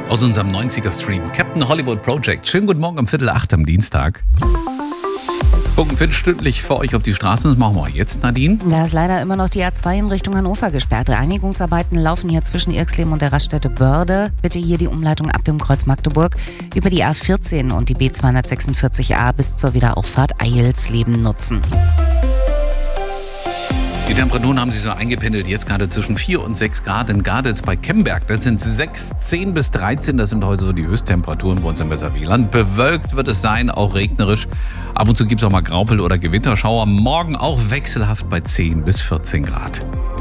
Aus unserem 90er-Stream. Captain Hollywood Project. Schönen guten Morgen um 7:45 am Dienstag. Gucken viertelstündlich für euch auf die Straßen. Das machen wir jetzt, Nadine. Da ist leider immer noch die A2 in Richtung Hannover gesperrt. Reinigungsarbeiten laufen hier zwischen Irxleben und der Raststätte Börde. Bitte hier die Umleitung ab dem Kreuz Magdeburg über die A14 und die B246a bis zur Wiederauffahrt Eilsleben nutzen. Die Temperaturen haben sich so eingependelt, jetzt gerade zwischen 4 und 6 Grad in Garditz bei Kemberg. Das sind 6, 10 bis 13, das sind heute so die Höchsttemperaturen bei uns im Weserwieland. Bewölkt wird es sein, auch regnerisch. Ab und zu gibt es auch mal Graupel- oder Gewitterschauer. Morgen auch wechselhaft bei 10 bis 14 Grad.